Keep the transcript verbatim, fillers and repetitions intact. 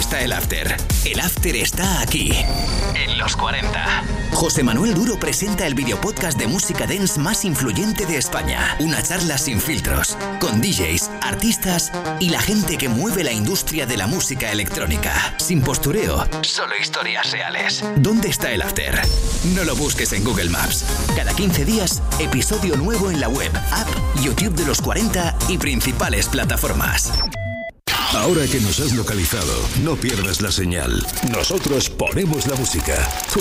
está el after? El after está aquí, en los cuarenta. José Manuel Duro presenta el videopodcast de música dance más influyente de España. Una charla sin filtros, con D Js, artistas y la gente que mueve la industria de la música electrónica. Sin postureo, solo historias reales. ¿Dónde está el after? No lo busques en Google Maps. Cada quince días, episodio nuevo en la web, app, YouTube de los cuarenta y principales plataformas. Ahora que nos has localizado, no pierdas la señal. Nosotros ponemos la música. Tú